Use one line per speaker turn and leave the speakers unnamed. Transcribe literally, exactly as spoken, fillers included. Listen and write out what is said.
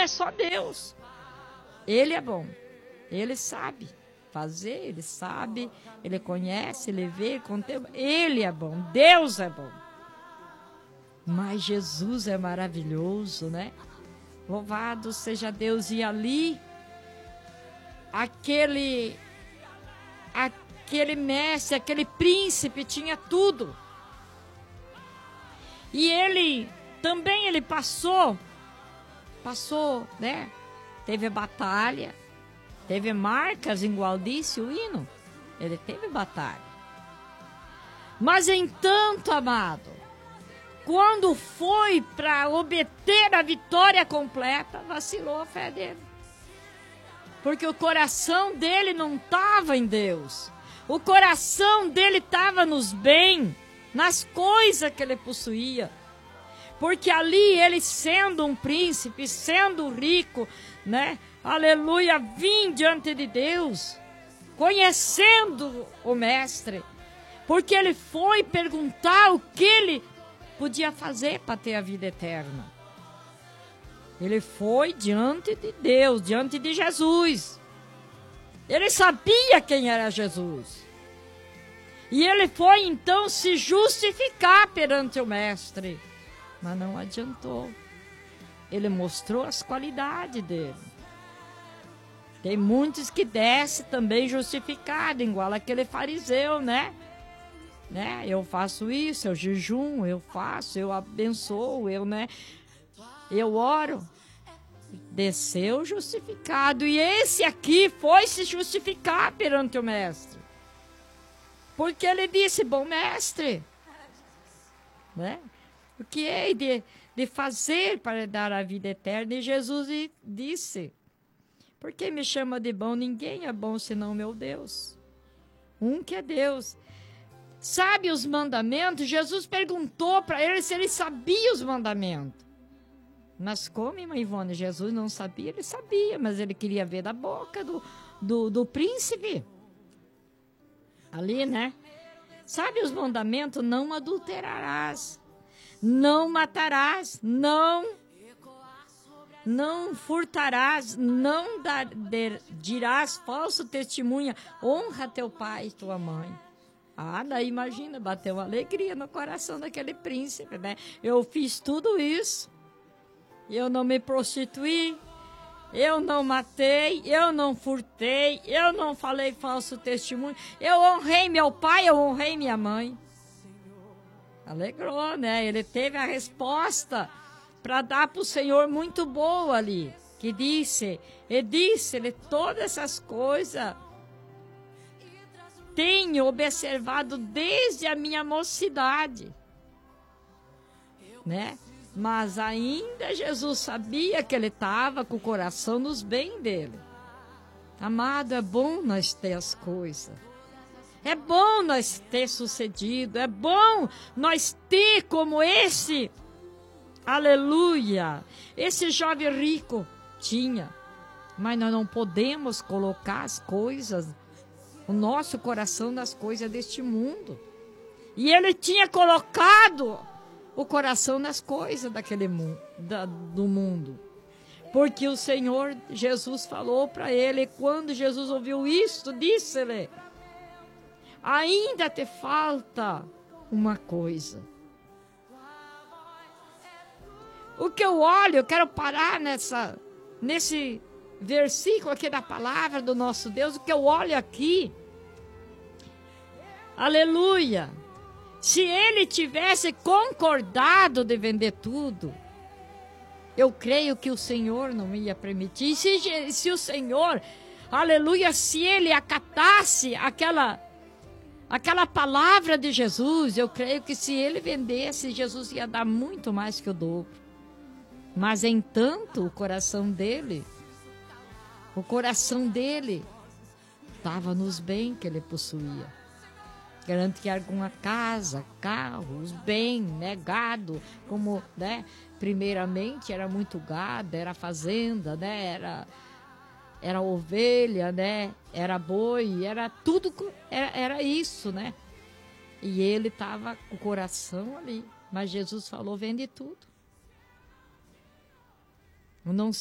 é só Deus. Ele é bom. Ele sabe fazer, ele sabe, ele conhece, ele vê, ele contempla. Ele é bom, Deus é bom. Mas Jesus é maravilhoso, né? Louvado seja Deus. E ali, aquele, aquele mestre, aquele príncipe tinha tudo. E ele, também ele passou, passou, né? Teve batalha, teve marcas, igual disse o hino. Ele teve batalha. Mas entanto, amado, quando foi para obter a vitória completa, vacilou a fé dele. Porque o coração dele não estava em Deus. O coração dele estava nos bens, nas coisas que ele possuía. Porque ali ele sendo um príncipe, sendo rico, né? Aleluia, vim diante de Deus, conhecendo o mestre. Porque ele foi perguntar o que ele podia fazer para ter a vida eterna. Ele foi diante de Deus, diante de Jesus. Ele sabia quem era Jesus. E ele foi então se justificar perante o mestre. Mas não adiantou. Ele mostrou as qualidades dele. Tem muitos que descem também justificados, igual aquele fariseu, né? né? Eu faço isso, eu jejum, eu faço, eu abençoo, eu, né? Eu oro. Desceu justificado. E esse aqui foi se justificar perante o mestre. Porque ele disse, bom mestre, né? O que hei de, de fazer para dar a vida eterna? E Jesus disse, por que me chama de bom? Ninguém é bom senão meu Deus. Um que é Deus. Sabe os mandamentos? Jesus perguntou para ele se ele sabia os mandamentos. Mas como, irmã Ivone, Jesus não sabia? Ele sabia, mas ele queria ver da boca do, do, do príncipe. Ali, né? Sabe os mandamentos? Não adulterarás, não matarás, não, não furtarás, não dar, der, dirás falso testemunha, honra teu pai e tua mãe. Ah, daí imagina, bateu uma alegria no coração daquele príncipe, né? Eu fiz tudo isso, eu não me prostituí, eu não matei, eu não furtei, eu não falei falso testemunho, eu honrei meu pai, eu honrei minha mãe. Alegrou, né? Ele teve a resposta para dar para o Senhor muito boa ali, que disse, e disse-lhe todas essas coisas, tenho observado desde a minha mocidade, né? Mas ainda Jesus sabia que ele estava com o coração nos bens dele. Amado, é bom nós ter as coisas. É bom nós ter sucedido. É bom nós ter como esse, aleluia, esse jovem rico tinha. Mas nós não podemos colocar as coisas, o nosso coração nas coisas deste mundo. E ele tinha colocado o coração nas coisas daquele mundo, da, do mundo. Porque o Senhor Jesus falou para ele, quando Jesus ouviu isso, disse-lhe, ainda te falta uma coisa. O que eu olho, eu quero parar nessa, nesse versículo aqui da palavra do nosso Deus, o que eu olho aqui, aleluia, se ele tivesse concordado de vender tudo, eu creio que o Senhor não ia permitir. Se, se o Senhor, aleluia, se ele acatasse aquela, aquela palavra de Jesus, eu creio que se ele vendesse, Jesus ia dar muito mais que o dobro. Mas, entanto, o coração dele, o coração dele estava nos bens que ele possuía. Garante que alguma casa, carros, bem, né, gado, como, né, primeiramente era muito gado, era fazenda, né, era, era ovelha, né, era boi, era tudo, era, era isso, né. E ele estava com o coração ali, mas Jesus falou, vende tudo. Não